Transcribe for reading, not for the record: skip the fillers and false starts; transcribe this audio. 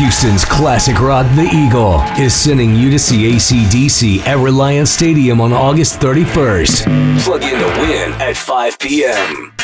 Houston's classic rock, The Eagle, is sending you to see AC/DC at Reliance Stadium on August 31st. Plug in to win at 5 p.m.